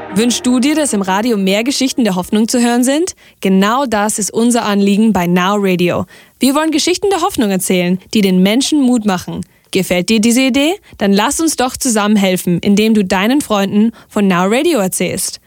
Wünschst du dir, dass im Radio mehr Geschichten der Hoffnung zu hören sind? Genau das ist unser Anliegen bei Now Radio. Wir wollen Geschichten der Hoffnung erzählen, die den Menschen Mut machen. Gefällt dir diese Idee? Dann lass uns doch zusammen helfen, indem du deinen Freunden von Now Radio erzählst.